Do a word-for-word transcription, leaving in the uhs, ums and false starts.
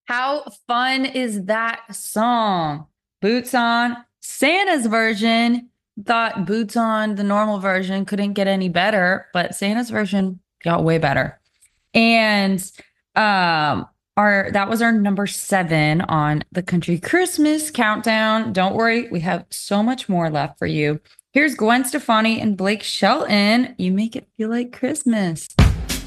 How fun is that song? Boots on Santa's version. Thought Boots on the normal version couldn't get any better, but Santa's version got way better. And um our that was our number seven on the country Christmas countdown. Don't worry, we have so much more left for you. Here's Gwen Stefani and Blake Shelton. You make it feel like Christmas.